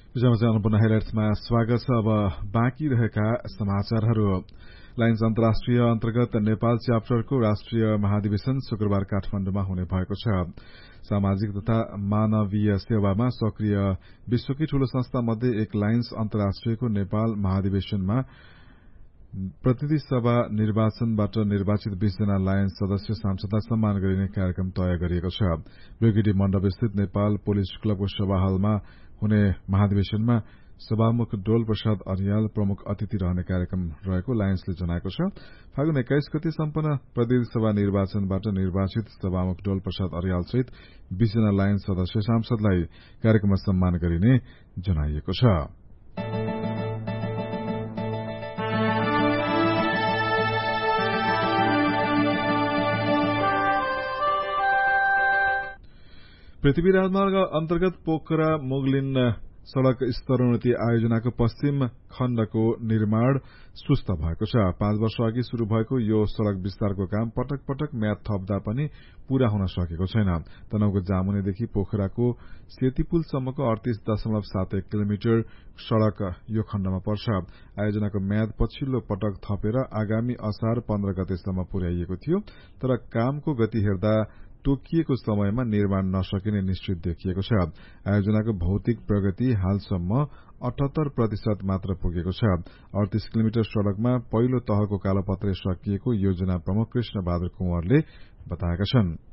अन्नपूर्ण हाइलाइट्समा स्वागत छ। अब बाँकी रहेका समाचारहरू। लायन्स अन्तर्राष्ट्रिय अन्तर्गत नेपाल च्याप्टरको राष्ट्रिय महाधिवेशन शुक्रबार काठमाण्डुमा हुने भएको छ। सामाजिक तथा मानवीय सेवामा सक्रिय विश्वकै ठूलो संस्था मध्ये एक लायन्स अन्तर्राष्ट्रियको नेपाल महाधिवेशनमा प्रतिनिधि सभा निर्वाचनबाट निर्वाचित 20 जना लायन्स सदस्य सांसदलाई सम्मान गरिने कार्यक्रम तय गरिएको छ। ब्रिगेडी मण्डप स्थित नेपाल पुलिस क्लबको सभा हलमा हुने महाधिवेशनमा सभामुख डोल प्रसाद अर्याल प्रमुख अतिथि रहने कार्यक्रम रहेको लायन्सले जनाएको छ। फागुन 21 गते सम्पन्न प्रतिनिधि सभा निर्वाचनबाट निर्वाचित सभामुख डोल प्रसाद अर्याल सहित 20 जना लायन्स सदस्य सांसदलाई कार्यक्रममा सम्मान गरिने जनाइएको छ। पृथ्वी राजमार्ग अन्तर्गत पोखरा मुगलिन सड़क स्तरोन्नति आयोजनाको पश्चिम खण्डको निर्माण सुस्त भएको छ। 5 वर्ष अघि शुरू भएको यो सड़क विस्तारको काम पटक पटक म्याद थप्दा पनि पूरा हुन सकेको छैन। तनहुको जामुनेदेखि पोखराको सेतीपुलसम्मको 38.71 किलोमिटर सड़क यो खण्डमा पर्छ। आयोजनाको म्याद पछिल्लो पटक थपेर आगामी असार 15 गतेसम्म पुर्याइएको थियो, तर कामको गति हेर्दा तोकिएको समयमा निर्माण नसकिने निश्चित देखिएको छ। आयोजनाको भौतिक प्रगति हालसम्म 78% मात्र पुगेको छ। 38 किलोमिटर सड़कमा पहिलो तहको कालोपत्रे सकिएको योजना प्रमुख कृष्ण बहादुर कुँवरले बताएका छन्।